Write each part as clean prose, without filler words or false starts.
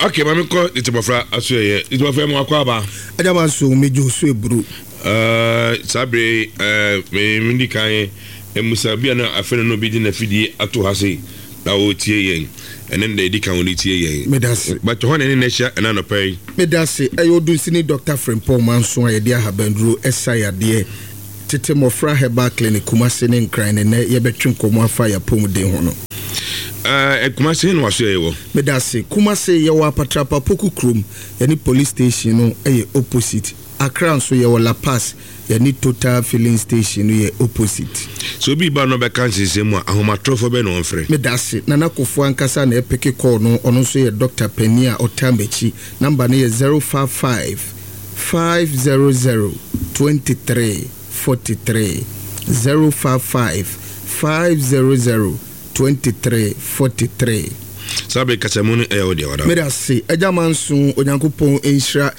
Okay, mami ko itibofra aso ye. Itibofra mo akwa ba. Adama so mejo so eburu. Sabre me ndi kan emusabia na afene no bi di na fidi ato ha sei. Na o tie yen. Enen de di kan o tie yen. Medase. But ho ne ne hia na no pay. Medase ayodu sini Dr. Frimpong Manso ye dia habandru esayade. Tete mofra heba clinic Kumase ne nkran ne ye betwem komo afa ya pomuden ho no. Kumase no waso ye wo. Medase Kumase ye wa patrapa poku krom ye ni police station no ye opposite. Accra so ye wo La Paz ye ni Total filling station ye opposite. So bi ba no be kan sesemu ahomatrofo be no onfre. Medase nana kofo ankasa na epeke call no ono so ye Dr. Penia Otambechi number ne ye 055 500 23 43 055 500 23 43. Sabe kasamunu odia wada. Medase ejamansu onyankopon inshira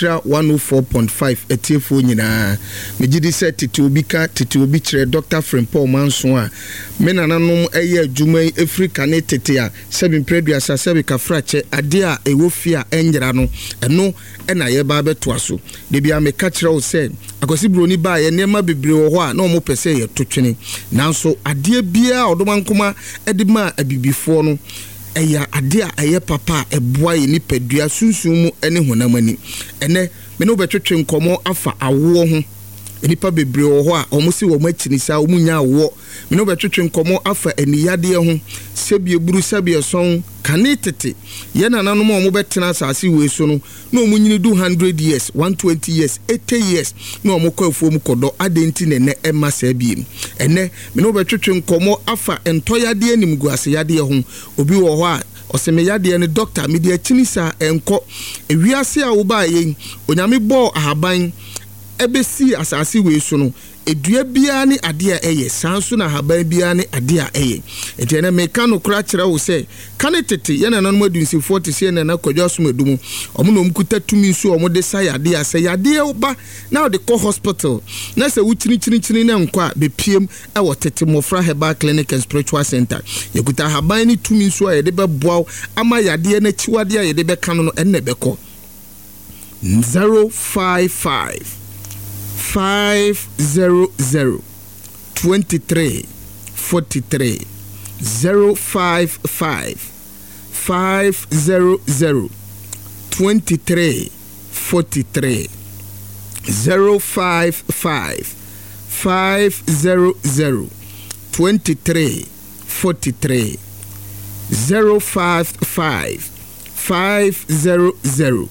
104.5 etiefo nyina megidi se tete obi kire Dr. Frimpong Manso a menananom eye adwuma Africa ne tete a sebi preduasa sebi kafrache ade a ewofia enjira no eno ena ye ba beto so de bia me ka kire wo se akosi broni ba ye nema bebre wo ho a na omo pese ye totwene nanso ade bia odomankoma edima abibifo no eya ade a eye papa eboa ye ni padua sunsun mu ene honamani ene me no betwetwe nkomo afa awo ho enipa bebre wo ho a omo si wo machinisa omu nya awo me no betwetwe nkomo afa eniyade ho sebie buru sebie son kane tete ye nananom omo betena asase we so no na omu nyini do 100 years 120 years 80 years na omo kwafuo mu kodo adenti ne ema sabiem ene me no betwetwe nkomo afa entoyade animgu aseyade ho obi wo ho a oseme yade ne doctor media chinisa enko ewiase a wo ba yen onyame bo ahaban ebesi asase we so no edua bia ne ade a eye sanso na haban bia ne ade a eye etene me ka no kura kire wo se kane tete ye na nanom adunsi 40 se na kwadwaso madumu omo no mkuta tumi nso omo de sayade a se yade oba na de ko hospital na se wuchini na nkwa be piem e wo tete mofra heba clinic and spiritual center yekuta haban ne tumi nso a ye de beboa ama yade na chiwade a ye de be ka no enne beko 055 500 23 43 055 500 23 43 055 500 23 43 055 500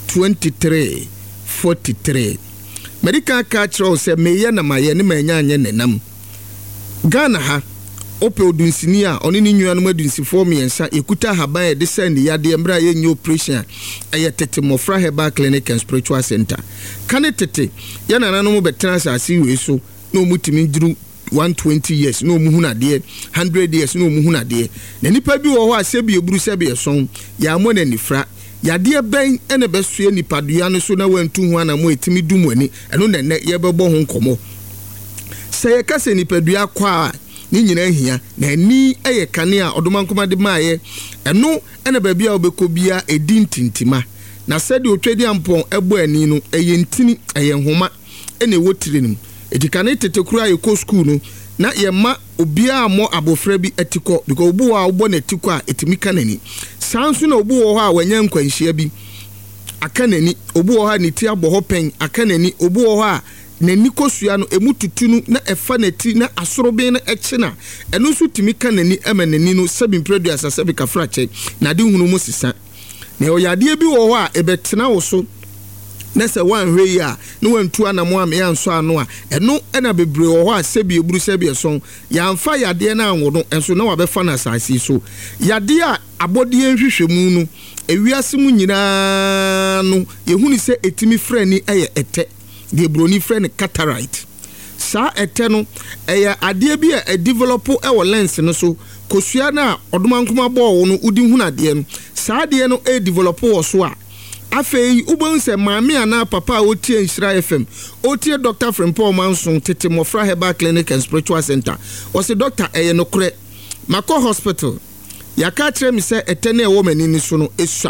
23 43. Medical culture say meye na maye ne manyanye nenam Ghana ha ope odunsini a oni ni nnuanu adunsifo miensa ekuta haban e de send yade mbra ye nyi operation eye tete mofra heba clinic and spiritual center kane tete ya nananom betena asase we so na omutimi njuru 120 years no muhuna de 100 years no muhuna de na nipa bi wo ho asebi eburu sebi eson ya mo na nifra yade ben ene besue nipadua no so na wantu ho ana mo etimi dumani eno nene ye bebo ho nkomo se ye kase nipadua kwa ni nyina hia na ni eye kane a odomankoma de maaye eno ene babia obekobia edintintima na sede otwedi ampon ebo ani no eye ntini eye nhoma ene wotirenim edikane tetekura ye ko school no na ye ma obia mo abofra bi etiko because obu wa obo na etiko a etimi kanani sanso na obu wo ha wanya nkwanhia bi akanani obu wo ha ni ti abo ho pen akanani obu wo ha na nikosua no emututunu na efa na ti na asoroben na echina eno so timi kanani emanani no sabin produce asabe kafrache na de hunu mo sisa na oyade bi wo ho a ebetena wo so nese wan hwe ya no wantu anamo am ya nso ano a eno ena bebre wo ho a sebi eburu sebi eson ya mfa yade na anwo no enso na wabefa na asasi so yade a abodie nhwehwemu no ewiase mu nyina no yehuni se etimi freni eye ete de broni freni cataract sa ete no eye ade bi a develop e wo lens no so kosua na odomankoma bo wo no udi hunade no sa ade no e develop wo so a afei ubonse maami ana papa otie Nhyira FM otie Dr. Frimpong Manso tete mofra heba clinic and spiritual center wose doctor eye no kure mako hospital yaka kire mi se etene wo mani ni so no esua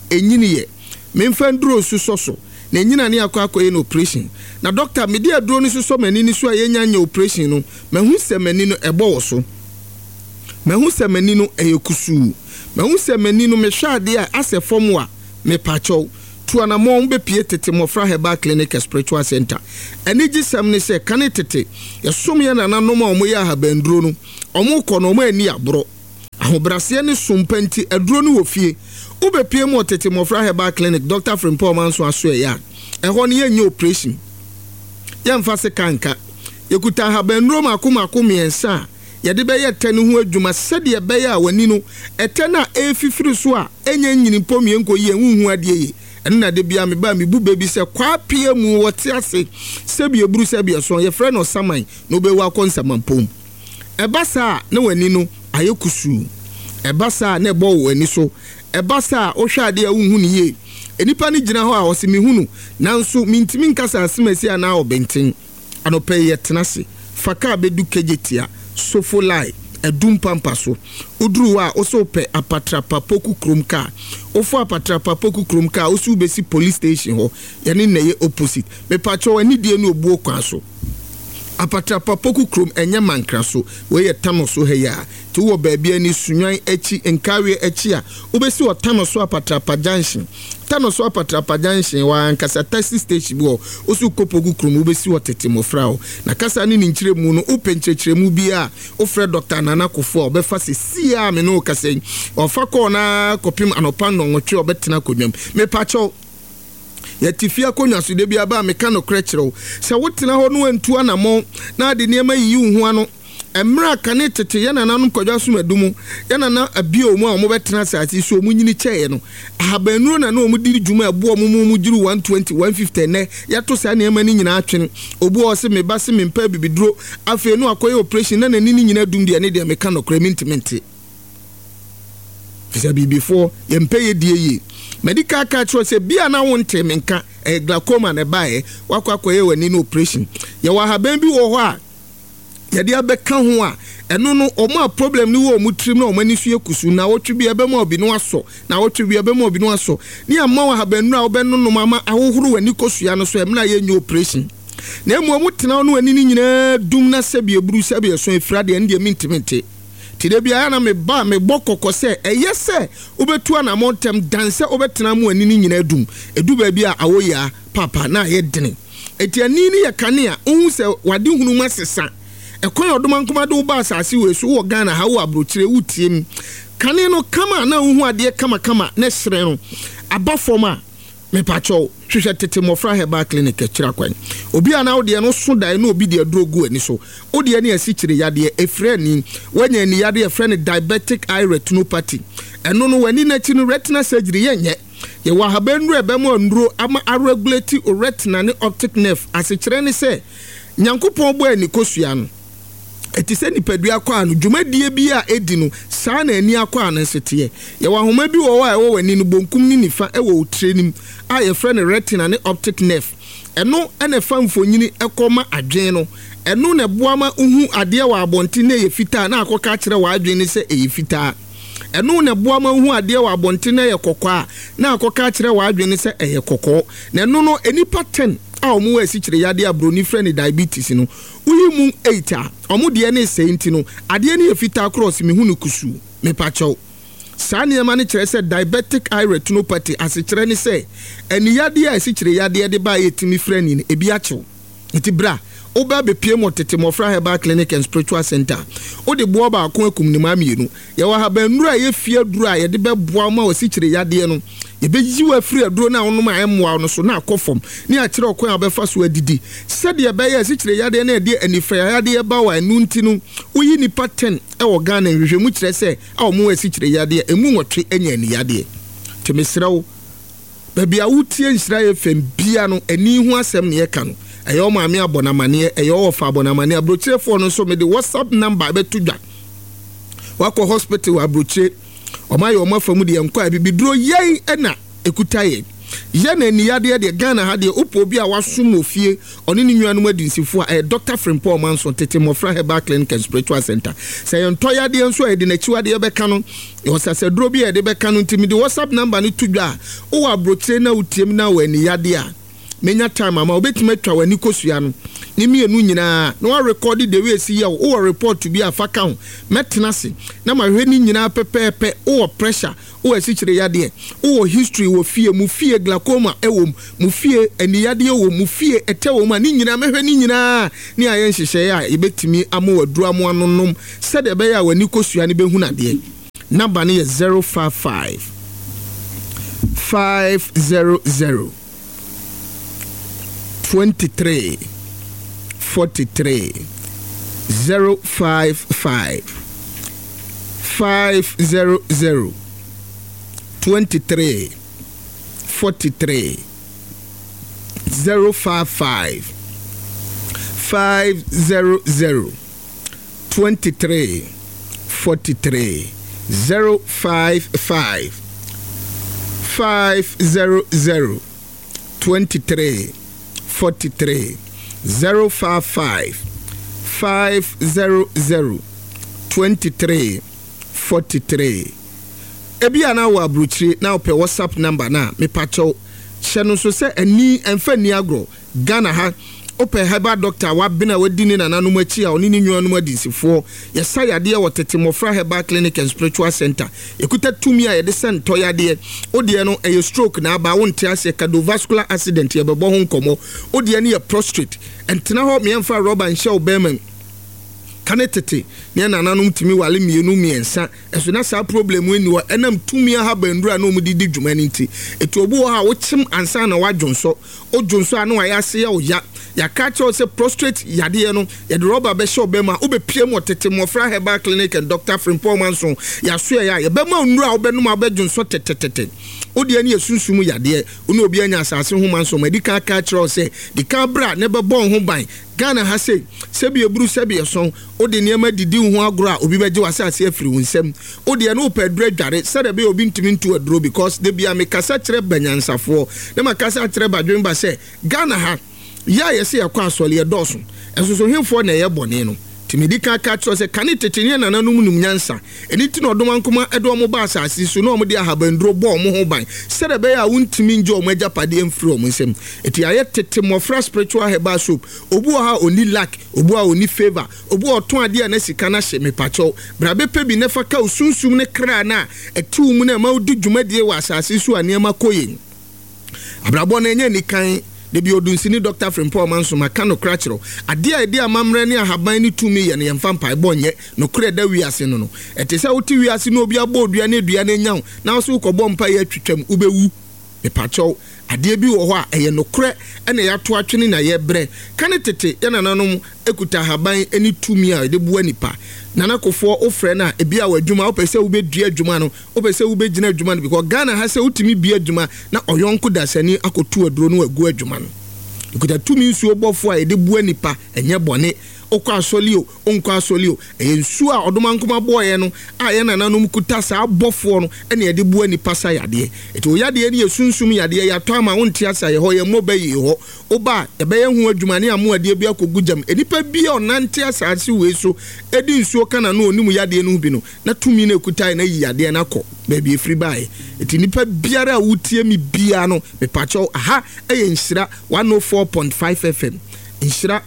enyini ye memfa nduro suso so na enyina ne akọ no operation na doctor me dia duro ni suso mani ni so ayenya operation no mahu semani no ebo wo so mahu semani no eyekusu mahu semani no mehwade a ase form a me pacho tuana mo mbe pie tete mofra Herbal Clinic Spiritual Center eni gisam ne se kane tete yesom ye nananom a omo ya habanduro no omo kọ no omo ani abro ahobrase ne sompanti aduro no wofie ube pie mo tete mofra Herbal Clinic Dr. Frimpong Manso aso ya eho ne yenye operation yemfa se kanka yekuta habanduro makoma miensa yede be ye tane hu adwuma sede be ya wani no etena efifiri so a enye nyini pomie nkoyi enhu ade ye enna de bia me ba me bu bebi se kwa pie mu wote ase sebi eburu sebi so ye frɛ no saman no be wa konsamampom ebasa na wani no ayekusu ebasa na ebo wani so ebasa o hwade a unhu ne ye enipa ne gina ho a wose mehunu nanso mintimi nkasa asemasi ana obenten anope ye tenase faka bedu kejetia sofolai edum pampa so uduru wa oso pe apatrapa poku kromka ofo apatrapa poku kromka osu besi police station ho yene na ye opposite me pacho ani die no obuo kwa so apatrapa poku krom enye mankra so we ye tano so heya ti wo baabi ani sunwan echi enkawe echi a obesi wo tano so apatrapa junction wa ankasa taxi station bo osu kopogu krom obesi wo tete mofra o na kasa ni nkyire mu no openkyekire mu bia ofre Dr. Nana Kofo obefa se sia me no kasa ofa ko na kopim anopa no nwotwe obetena konwam me pacho yatifia konwa so de bia ba meka no krechero se wotena ho no antu anamo na de niema yi hu ano emra kane tete yana nanum kodwa so madumu yana na abio mu a mo betena saati so mu nyini cheye no ahabanuro na no mu diri dwuma abo mu jiru 120 150 ne yato sa niema ni nyina atwene obu o se me ba se me mpa bibiduro afi no akoye operation na nani ni nyina dum de ne de meka no kremintment fisa before yempe ye die ye medical catch say bia na wonte menka glaucoma na bae wakwakoye wani no operation ye wa haban bi wo ho a ye de abeka ho a eno no omo problem ni wo mu trim na omo ni so ekusu na wotwe bia be ma obi no aso na wotwe bia be ma obi no aso ni amma wa haban nu a obenu no mama ahohoro wani kosua no so emna ye nyu operation na emu omu tena no wani ni nyina dum na sebi eburu sebi so efrade ende mintimenti tide bia na me ba me bokoko se eyese obetu na montem danse obetena mu ani ni nyina dum edu ba bia awoya papa na ye dene eti ani ni ye kane a ohun se wade hunu masesa ekon odoma nkoma do ba asase we so wo Ghana ha wo abrochire wutiem kane no kama na ohun ade kama na sere no abafoma me pacho hwehwe tete mofra Herbal Clinic kira kwan obi ana wo de no so dai na obi de drogu ani so wo de ne asikire yade efre ni wanya ni yade efre ni diabetic eye retinopathy eno no wani na chi no retina surgery yenye ye wa habanru ebemo nduro ama regulate retina ne optic nerve asikire ni se nyankopon bo ani kosua no etise ni padua kwa no dwumadie bi a edi no saa na ani akwa no sete ye wa homa bi wo wa wo wani no bonkum ni nifa e wo trenim a ye frɛ ne retina ne optic nerve eno ene fa mfonyini ekoma adwen no eno na boama uhu ade wa abonti na ye fita na akoka kire wa adwen ni se e fita eno na boama uhu ade wa abonti na ye kokwa na akoka kire wa adwen ni se e kokko na eno no enipa 10 a omu wa sikire yade abroni frɛ ne diabetes no uyi mu 8 a omu de ne senti no ade ne ye fita cross me hunu kusu me pacho sani ema ne kire se diabetic eye retinopathy asikire ni se eni yade a asikire yade de ba yetimi frɛ ni ebi achew eti bra oba be pie mo tete mofra Herbal Clinic and Spiritual Center o de boa ba akon akum ni ma mienu ye wa habanuru a ye fie duru a ye de be boa ma asikire yade no ye be yiwa free aduro na wonom a emwa no so na akofom ni a kire okon a be fa so adidi sede ye be ye asikire yade na de anifa yade ye ba wa enu ntinu uyi nipa 10 e wo Ghana hwehwemu kire se a omo asikire yade emu nwotwe enya ni yade temesrawo baby a wutie nsira ye fem bia no ani hu asem ne ye ka no eyo maami abonamane eyo ofa abonamane abrochirefo no so me de WhatsApp number betudwa wako hospital abrochire omaye omafamu de enko abibiduro yen ena ekutaye ya na ni yade de Ghana ha de opo bi a wasom ofie oni ni nnuanu adinsifo a Dr. Frimpong Manson tete Mofra Herbal Clinic and Spiritual Center say ento yade nso e de na chiwade beka no e wosase duro bi e de beka no ntimi de WhatsApp number ni tudwa o wa brotre na utiem na wa ni yade a menya time ama obetima twa wani kosua no ni mienu nyina na wa record the way see o report to be afaka ho metenase na ma hwe ni nyina pepepe o pressure o asichire yade o history wo fie mu fie glaucoma ewom mu fie eni yade wo mu fie etewo ma ni nyina mehwe ni nyina ni ayen hyehyɛ ya ebetimi amo waduru amo anonom sede be ya wani kosua ne behu na de number ne 055 500 23 43 055 500 23 43 055 500 23 43 055 500 23 43 055 500 23 43 Ebia na wa bruchiri na ope WhatsApp number na me pacho hyeno so se ani emfa ni agro Ghana ha ope herbal doctor wa bina wadini na nanum achi a oni ni nwanum adisifo yesa yade wo tete Mofra Herbal Clinic and Spiritual Center ekuta tumi a yede sen to yade ode no e stroke na aba wonte ase cardiovascular accident ye bebo ho nkomo ode ne ye prostrate entena ho me emfa rubber nhyɛ obema kanetete ne nananum timi wale mienu miensa eso na sa problem weni wa enam tumi ha bandura na omudidi dwumani nti etu obu ha wo chim ansa na wadwonso odwonso anu wa yase ya oya ya catch us prostrate yade no ye de rubber be show bema obepie mo tete Mofra Herbal Clinic and Dr. Frimpong Manson ya so ya ye bema onura obenu ma badwonso tetetete odi ani esunsum yade onu obi anya asase ho Manson medical catch us the cabra ne be bon ho ban Ghana ha say sebi eburu sebi eson odi niema didi ho agro a obi beje wasase afiri wunsem odi ene opedru adware sede be obi ntimi ntu adro because de bia me kasa kire banyansafo de ma kasa kire badwen ba say Ghana ha ya yesi yakwa asole ye doso enso hemfo na ye bone no timidika catch us kane tetene na nanum num nyansa eni ti no dom ankoma edo mo ba asase so no mo de ahabandro bo mo ho ban sede be ya wuntimi nje o mo agapade emfiri o mo nsem eti aye tete Mofra Spiritual Herbal Soap obu ha oni lack obu ha oni favor obu oton ade na sika na hye me pacho brabe pe bi ne fa ka osunsum ne kra na etu mu na ma odi dwumadie wa asase so anema koyen abrabo na enye ni kan de bi odunsini Dr. Frimpong Manson makano krachero ade a ede amamre ne ahaban ni tumi ye ne yemfa mpai bonye no kre da wiase no no etese wuti wiase no obi abodua ne dua ne nyaw na so ukobọ mpai atwitwam ubewu me pacho ade bi wo ho a eye no kre ene ya to atwene na ye bre kane tete ye nananom ekuta ahaban eni tumi a de buwa nipa nana kofo ofre na ebi a wadwuma opese ubedua adwuma no opese ubegina adwuma no because Ghana ha se utimi bia adwuma na oyonko dasani akotu aduro no agu adwuma no ekuta tumi nsuo bofo a ede buwa nipa enye bone okwa asolio onkwa asolio ensu a odoma nkoma boye no a ye nananom kuta sa abofo no ene ede buwa nipa sa yade eto yade ne yesunsum yade ya to ama wonte asa ye ho ye mobayi ho oba ebe ye hu adwuma ne amu ade bia kogujam enipa bia onante asase we so edi nsuo kana no onimu yade no bi no na tumi na kuta na yi yade na ko baby free buy eti nipa biara wutie mi bia no me pacho aha eye nhyira 104.5 FM nhyira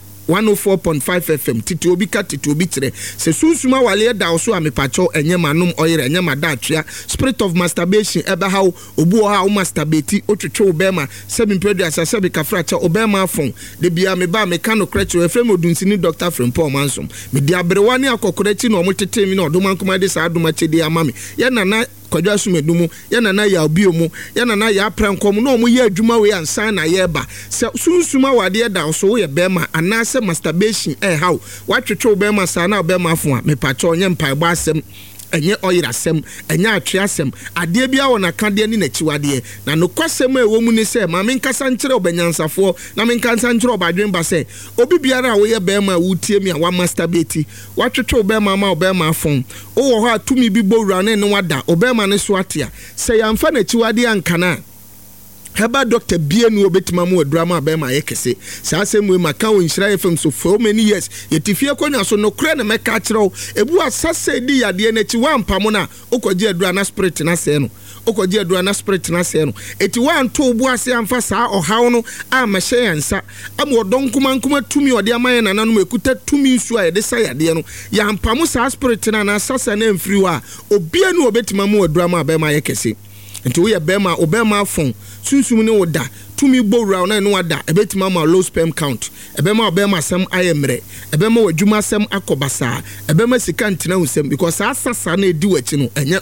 104.5 FM titi obi ka titi obi kire se sunsuma wale da so amepacho enye manum oyere enye madatria spirit of masturbation ebe ha obu ha o masturbate otwetwe obema sebi mpedu asase bi kafracha obema afon de bia me ba me kano krecho efrem odunsini Dr. Frimpong Manson me di abrewa ne akokorechi na omotete mi na odomankoma de sa adoma chede amame ye nana kwadwa sumedumu ya nana ya obiomu ya nana ya prankom no omo ye adwuma we ansan na ye ba se sunsuma wade da so ye bema anase masturbation how watwetwe obema sa na obema afo a mepacho onye mpaebo asem enye oyirasem enye atweasem ade bia wona kade ni nachiwade na no kwasem ewo mu ni se ma menkasa nkyere obanyansafo na menkasa nkyere obadwen ba se obi biara a wo ye bema wutie mi a wa masturbate watwetwe obema ma obema afon wo ho atumi bi bowura ne wada obema ne so atia se yamfa nachiwade ankana heba doctor bia no obetima mu adurama abema yekese saa semu ma ka wonhyira FM so for many years yetifie konya so no kure na meka kyerɛw ebu asase di yade na ti wampamo na okoje adura na spirit na se no okoje adura na spirit na se no eti wanto obu ase amfa saa ohaw no amahye yansa am odonkuma tumi ode amaye nananom ekuta tumi nsu a yede sa yade no yampamo saa spirit na asase na mfiri wa obia no obetima mu adurama abema yekese nti wo ye bema obema fon sunsum ne woda tumi gbowura na no wada ebetima ma low sperm count ebema obema asem ayemre ebema wadwuma asem akobasa ebema sika ntina usem because asasa na edi wachi no enye